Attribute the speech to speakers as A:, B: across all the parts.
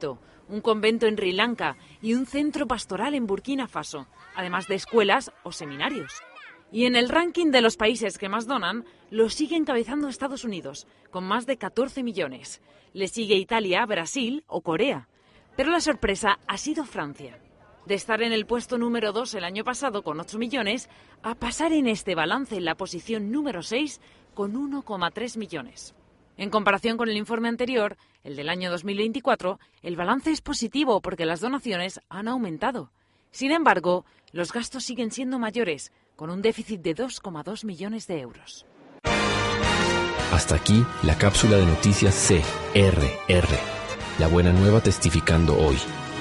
A: Egipto, un convento en Sri Lanka y un centro pastoral en Burkina Faso, además de escuelas o seminarios. Y en el ranking de los países que más donan, lo sigue encabezando Estados Unidos, con más de 14 millones. Le sigue Italia, Brasil o Corea. Pero la sorpresa ha sido Francia. De estar en el puesto número 2 el año pasado con 8 millones, a pasar en este balance en la posición número 6 con 1,3 millones. En comparación con el informe anterior, el del año 2024, el balance es positivo porque las donaciones han aumentado. Sin embargo, los gastos siguen siendo mayores, con un déficit de 2,2 millones de euros.
B: Hasta aquí la cápsula de noticias CRR. La buena nueva testificando hoy.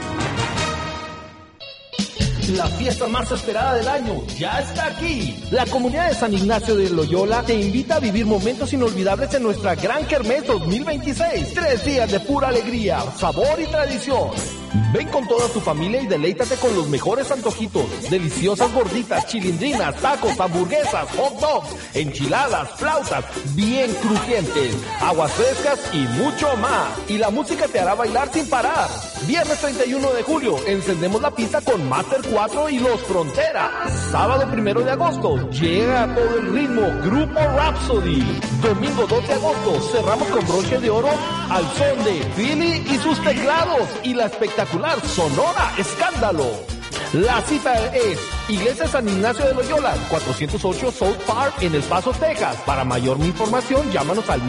C: La fiesta más esperada del año ya está aquí. La comunidad de San Ignacio de Loyola te invita a vivir momentos inolvidables en nuestra Gran Kermés 2026. 3 días de pura alegría, sabor y tradición. Ven con toda tu familia y deleítate con los mejores antojitos, deliciosas gorditas, chilindrinas, tacos, hamburguesas, hot dogs, enchiladas, flautas, bien crujientes, aguas frescas y mucho más. Y la música te hará bailar sin parar. Viernes 31 de julio, encendemos la pista con Master 4 y Los Fronteras. Sábado 1 de agosto, llega a todo el ritmo Grupo Rhapsody. Domingo 2 de agosto, cerramos con broche de oro al son de Philly y sus teclados y la espectacular Sonora Escándalo. La cita es Iglesia San Ignacio de Loyola, 408 South Park en El Paso, Texas. Para mayor información, llámanos al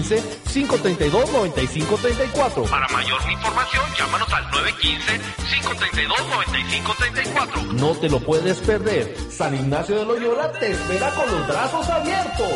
C: 915-532-9534.
D: Para mayor información, llámanos al 915-532-9534.
C: No te lo puedes perder. San Ignacio de Loyola te espera con los brazos abiertos.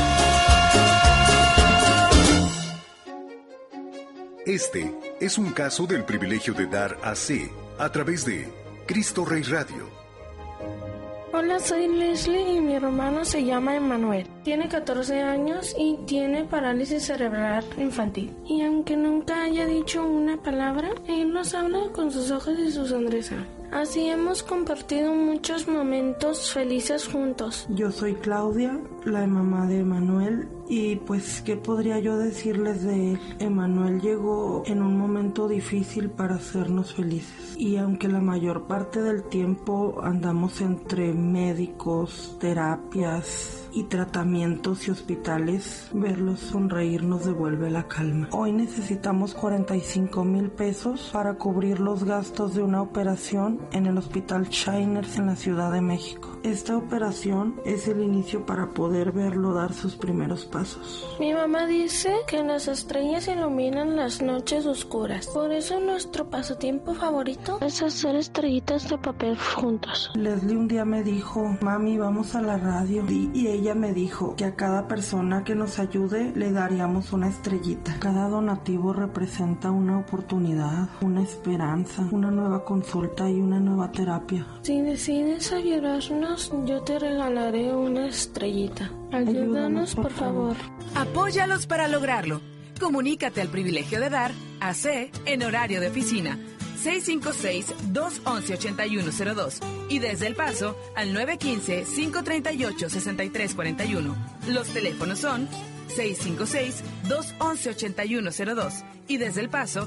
E: Este es un caso del privilegio de dar AC a través de Cristo Rey Radio.
F: Hola, soy Leslie y mi hermano se llama Emanuel. Tiene 14 años y tiene parálisis cerebral infantil. Y aunque nunca haya dicho una palabra, él nos habla con sus ojos y su sonrisa. Así hemos compartido muchos momentos felices juntos.
G: Yo soy Claudia, la mamá de Emanuel, y pues, ¿qué podría yo decirles de él? Emanuel llegó en un momento difícil para hacernos felices. Y aunque la mayor parte del tiempo andamos entre médicos, terapias y tratamientos y hospitales, verlos sonreír nos devuelve la calma. Hoy necesitamos 45,000 pesos para cubrir los gastos de una operación en el Hospital Shiners en la Ciudad de México. Esta operación es el inicio para poder verlo dar sus primeros pasos.
F: Mi mamá dice que las estrellas iluminan las noches oscuras. Por eso nuestro pasatiempo favorito es hacer estrellitas de papel juntos.
G: Leslie un día me dijo, mami, vamos a la radio. Y ella me dijo que a cada persona que nos ayude le daríamos una estrellita. Cada donativo representa una oportunidad, una esperanza, una nueva consulta y una nueva terapia.
F: Si decides ayudarnos, yo te regalaré una estrellita. Ayúdanos, por favor.
H: Apóyalos para lograrlo. Comunícate al privilegio de dar AC en horario de oficina 656-211-8102 y desde El Paso al 915-538-6341. Los teléfonos son 656-211-8102 y desde El Paso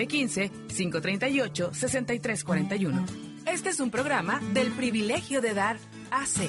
H: 915-538-6341. Este es un programa del privilegio de dar AC.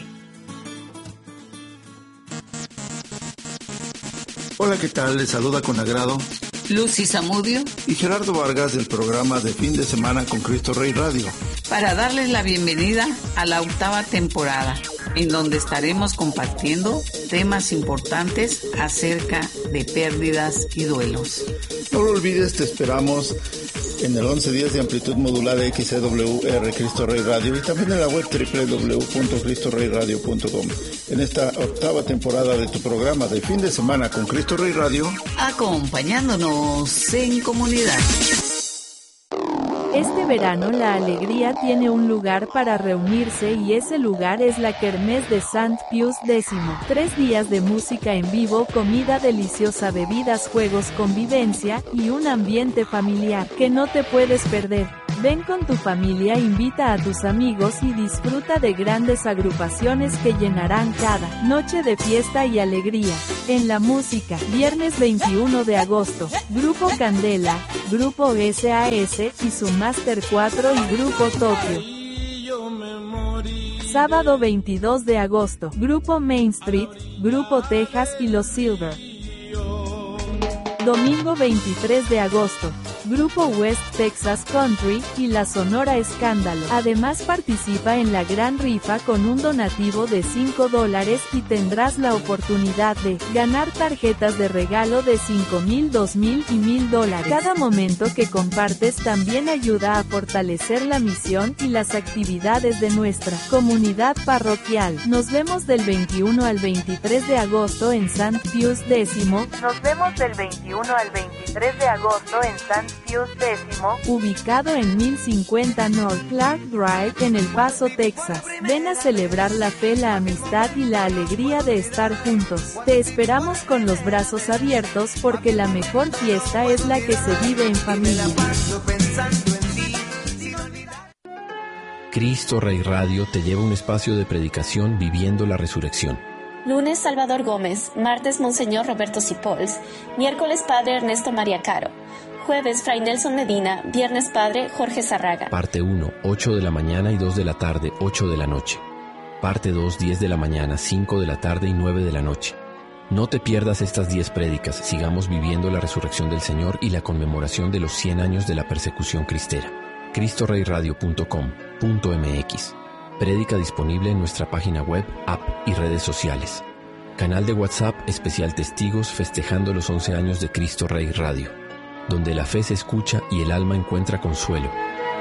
I: Hola, ¿qué tal? Les saluda con agrado
J: Lucy Zamudio
I: y Gerardo Vargas del programa de Fin de Semana con Cristo Rey Radio,
J: para darles la bienvenida a la 8ª temporada, en donde estaremos compartiendo temas importantes acerca de pérdidas y duelos.
I: No lo olvides, te esperamos en el 11 días de amplitud modulada XCWR Cristo Rey Radio y también en la web www.cristoreyradio.com. En esta 8ª temporada de tu programa de Fin de Semana con Cristo Rey Radio,
J: acompañándonos en comunidad.
K: Este verano la alegría tiene un lugar para reunirse y ese lugar es la Kermés de Sant Pius X. 3 días de música en vivo, comida deliciosa, bebidas, juegos, convivencia y un ambiente familiar que no te puedes perder. Ven con tu familia, invita a tus amigos y disfruta de grandes agrupaciones que llenarán cada noche de fiesta y alegría. En la música, viernes 21 de agosto, Grupo Candela, Grupo SAS y su Master 4 y Grupo Tokio. Sábado 22 de agosto, Grupo Main Street, Grupo Texas y Los Silver. Domingo 23 de agosto, Grupo West Texas Country y la Sonora Escándalo. Además participa en la gran rifa con un donativo de $5 y tendrás la oportunidad de ganar tarjetas de regalo de $5,000, $2,000 y $1,000. Cada momento que compartes también ayuda a fortalecer la misión y las actividades de nuestra comunidad parroquial. Nos vemos del 21 al 23 de agosto en St. Pius X.
L: Nos vemos del 21 al 23 de agosto en St. Pius X,
K: ubicado en 1050 North Clark Drive en El Paso, Texas. Ven a celebrar la fe, la amistad y la alegría de estar juntos. Te esperamos con los brazos abiertos porque la mejor fiesta es la que se vive en familia.
B: Cristo Rey Radio te lleva a un espacio de predicación viviendo la resurrección.
M: Lunes, Salvador Gómez. Martes, Monseñor Roberto Cipols. Miércoles, Padre Ernesto María Caro. Jueves, Fray Nelson Medina. Viernes, Padre Jorge Zarraga.
B: Parte 1, 8 de la mañana y 2 de la tarde, 8 de la noche. Parte 2, 10 de la mañana, 5 de la tarde y 9 de la noche. No te pierdas estas 10 prédicas. Sigamos viviendo la resurrección del Señor y la conmemoración de los 100 años de la persecución cristera. CristoReyRadio.com.mx. Prédica disponible en nuestra página web, app y redes sociales. Canal de WhatsApp especial Testigos festejando los 11 años de Cristo Rey Radio, donde la fe se escucha y el alma encuentra consuelo.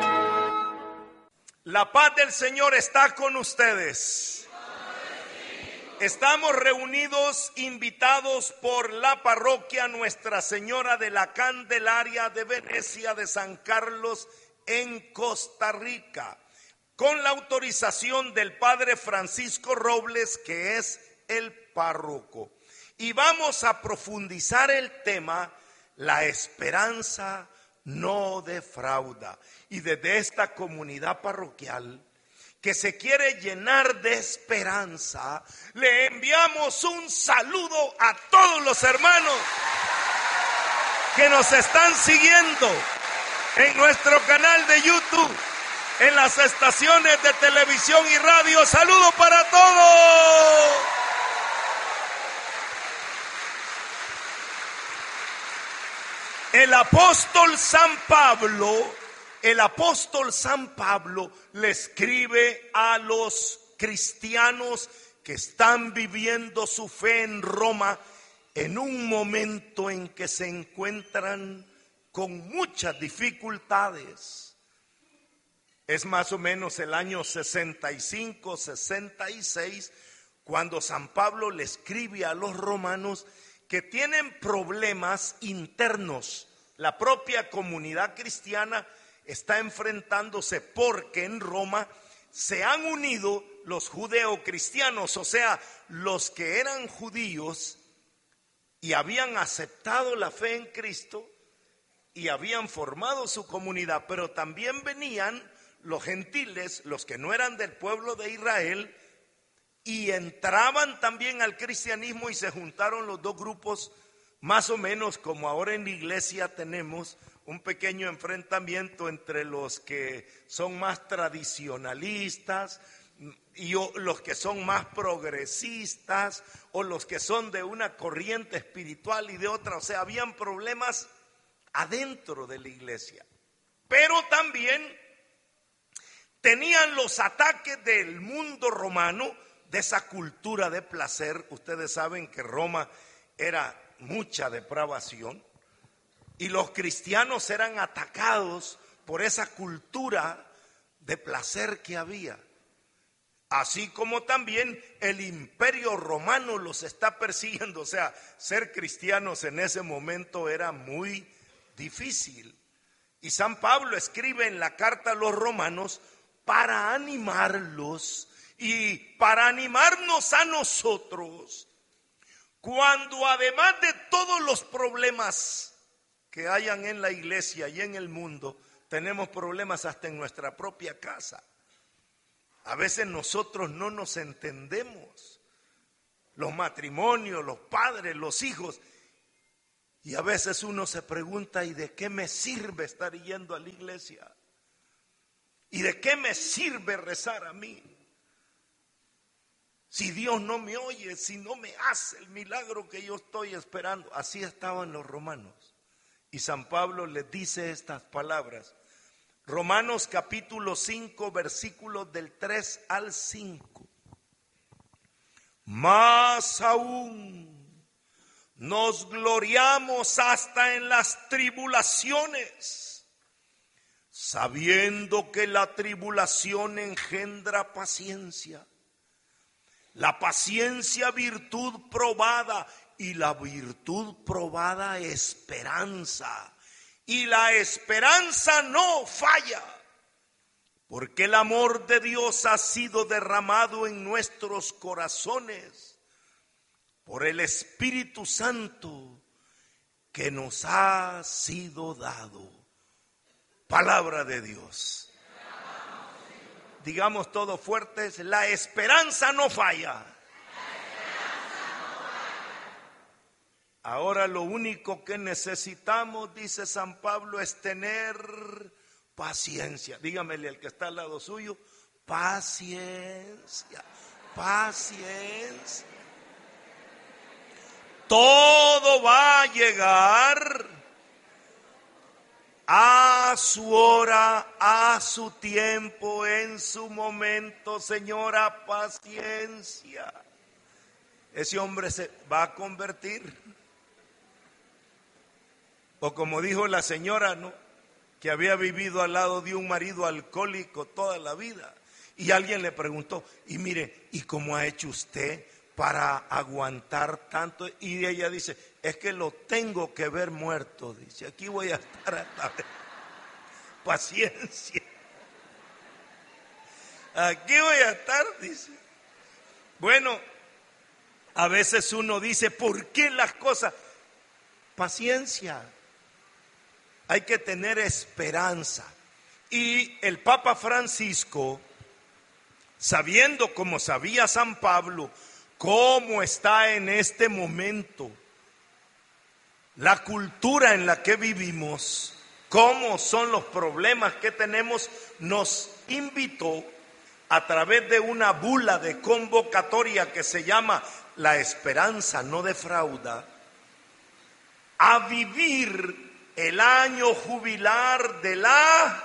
N: La paz del Señor está con ustedes. Estamos reunidos, invitados por la parroquia Nuestra Señora de la Candelaria de Venecia de San Carlos en Costa Rica, con la autorización del Padre Francisco Robles, que es el párroco. Y vamos a profundizar el tema, la esperanza no defrauda. Y desde esta comunidad parroquial, que se quiere llenar de esperanza, le enviamos un saludo a todos los hermanos que nos están siguiendo en nuestro canal de YouTube, en las estaciones de televisión y radio. ¡Saludos para todos! El apóstol San Pablo le escribe a los cristianos que están viviendo su fe en Roma en un momento en que se encuentran con muchas dificultades. Es más o menos el año 65, 66, cuando San Pablo le escribe a los romanos que tienen problemas internos. La propia comunidad cristiana está enfrentándose porque en Roma se han unido los judeocristianos, o sea, los que eran judíos y habían aceptado la fe en Cristo y habían formado su comunidad, pero también venían los gentiles, los que no eran del pueblo de Israel, y entraban también al cristianismo y se juntaron los dos grupos, más o menos como ahora en la iglesia tenemos un pequeño enfrentamiento entre los que son más tradicionalistas y los que son más progresistas, o los que son de una corriente espiritual y de otra. O sea, habían problemas adentro de la iglesia, pero también tenían los ataques del mundo romano, de esa cultura de placer. Ustedes saben que Roma era mucha depravación y los cristianos eran atacados por esa cultura de placer que había. Así como también el imperio romano los está persiguiendo. O sea, ser cristianos en ese momento era muy difícil. Y San Pablo escribe en la carta a los romanos para animarlos y para animarnos a nosotros, cuando además de todos los problemas que hayan en la iglesia y en el mundo, tenemos problemas hasta en nuestra propia casa. A veces nosotros no nos entendemos. Los matrimonios, los padres, los hijos. Y a veces uno se pregunta, ¿y de qué me sirve estar yendo a la iglesia? ¿Y de qué me sirve rezar a mí? Si Dios no me oye, si no me hace el milagro que yo estoy esperando. Así estaban los romanos. Y San Pablo les dice estas palabras. Romanos capítulo 5, versículos del 3 al 5. Más aún nos gloriamos hasta en las tribulaciones, sabiendo que la tribulación engendra paciencia. La paciencia, virtud probada, y la virtud probada, esperanza. Y la esperanza no falla, porque el amor de Dios ha sido derramado en nuestros corazones por el Espíritu Santo que nos ha sido dado. Palabra de Dios. Digamos todos fuertes, la esperanza no falla. Ahora lo único que necesitamos, dice San Pablo, es tener paciencia. Dígamele al que está al lado suyo, paciencia, paciencia. Todo va a llegar a su hora, a su tiempo, en su momento. Señora, paciencia. Ese hombre se va a convertir. O como dijo la señora, ¿no?, que había vivido al lado de un marido alcohólico toda la vida. Y alguien le preguntó, y mire, ¿y cómo ha hecho usted para aguantar tanto? Y ella dice, es que lo tengo que ver muerto. Dice, aquí voy a estar hasta... Paciencia. Aquí voy a estar, dice. Bueno, a veces uno dice, ¿por qué las cosas? Paciencia. Hay que tener esperanza. Y el Papa Francisco, sabiendo como sabía San Pablo, cómo está en este momento la cultura en la que vivimos, cómo son los problemas que tenemos, nos invitó a través de una bula de convocatoria que se llama La esperanza no defrauda, a vivir el año jubilar de la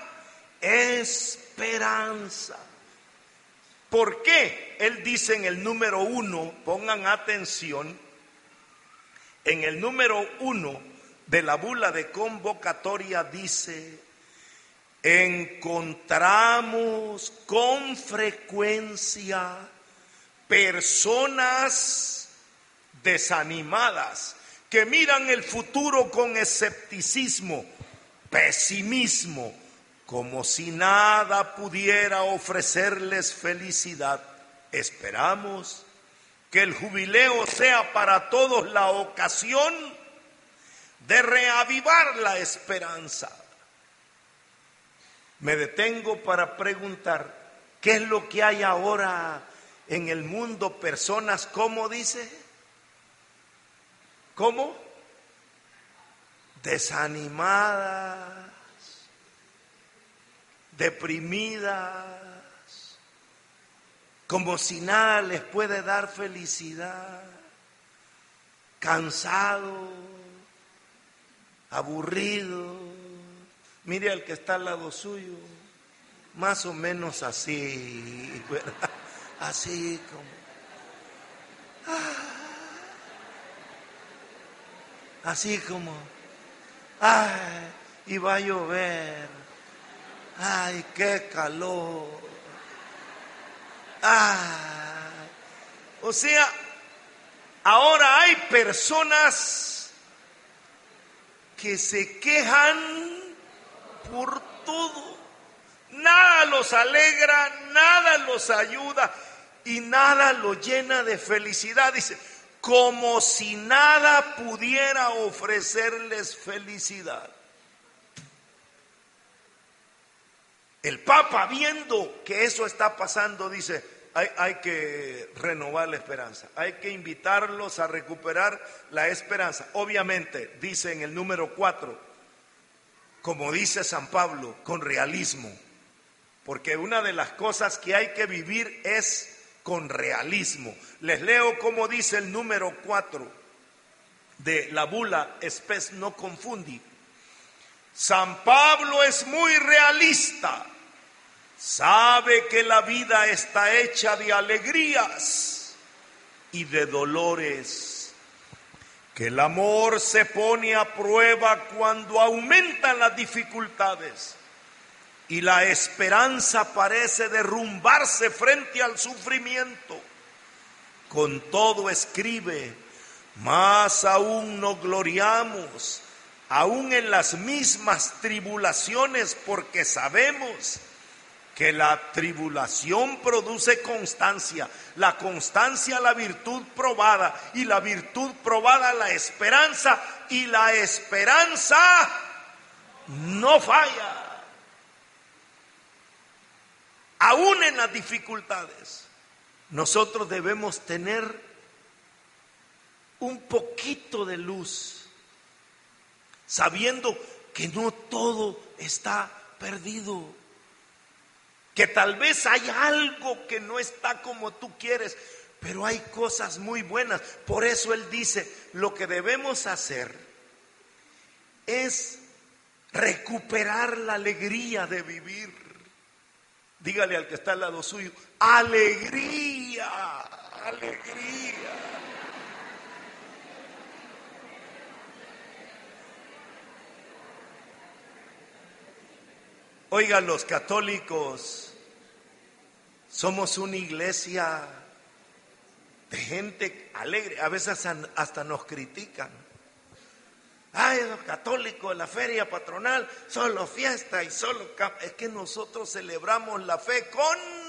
N: esperanza. ¿Por qué? Él dice en el número 1, pongan atención, en el número 1 de la bula de convocatoria dice, encontramos con frecuencia personas desanimadas, que miran el futuro con escepticismo, pesimismo, como si nada pudiera ofrecerles felicidad. Esperamos que el jubileo sea para todos la ocasión de reavivar la esperanza. Me detengo para preguntar, ¿qué es lo que hay ahora en el mundo? Personas, ¿cómo dice? ¿Cómo? Desanimadas, deprimidas, como si nada les puede dar felicidad, cansado, aburrido. Mire al que está al lado suyo, más o menos así, ¿verdad? Así como... Así como, ay, y va a llover, ay, qué calor, ay. O sea, ahora hay personas que se quejan por todo. Nada los alegra, nada los ayuda y nada los llena de felicidad. Dice, como si nada pudiera ofrecerles felicidad. El Papa, viendo que eso está pasando, dice, hay que renovar la esperanza, hay que invitarlos a recuperar la esperanza. Obviamente, dice en el número 4, como dice San Pablo, con realismo, porque una de las cosas que hay que vivir es con realismo. Les leo como dice el número 4 de la bula Spes no confundi. San Pablo es muy realista. Sabe que la vida está hecha de alegrías y de dolores, que el amor se pone a prueba cuando aumentan las dificultades y la esperanza parece derrumbarse frente al sufrimiento. Con todo escribe, más aún nos gloriamos, aún en las mismas tribulaciones, porque sabemos que la tribulación produce constancia, la constancia la virtud probada, y la virtud probada la esperanza, y la esperanza no falla. Aún en las dificultades, nosotros debemos tener un poquito de luz, sabiendo que no todo está perdido, que tal vez hay algo que no está como tú quieres, pero hay cosas muy buenas. Por eso él dice, lo que debemos hacer es recuperar la alegría de vivir. Dígale al que está al lado suyo, alegría, alegría. Oigan, los católicos somos una iglesia de gente alegre. A veces hasta nos critican. Ay, los católicos, la feria patronal, solo fiesta y solo... Es que nosotros celebramos la fe con